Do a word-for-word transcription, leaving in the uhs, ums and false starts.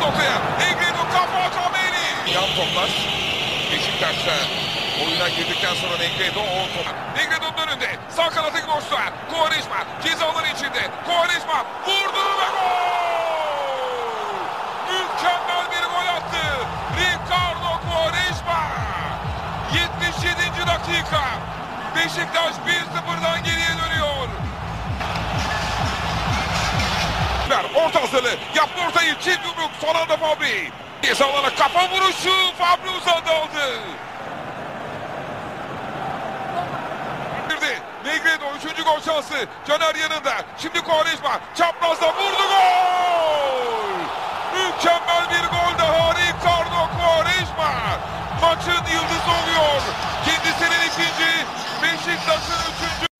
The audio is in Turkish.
ortaya. Negredo kafa Kameni. Yan toplar. Beşiktaş'ta oyuna girdikten sonra Negredo o top. Negredo'nun önünde. Sağ kanatı boşluğa. Quaresma ceza alanı içinde. Quaresma vurdu ve gol! Mükemmel bir gol attı. Ricardo Quaresma. yetmiş yedinci dakika. Beşiktaş bir sıfırdan geriye dönüyor. Orta hazırlığı. Yaptı ortayı. Çift yumruk. Son anda Fabri. Ceza alana kafa vuruşu. Fabri uzandı aldı. Negredo üçüncü gol şansı. Caner yanında. Şimdi Quaresma. Çaprazda vurdu gol. Mükemmel bir gol daha. Ricardo Quaresma. Maçın yıldızı oluyor. Kendisinin ikinci. Beşiktaş'ın üçüncü.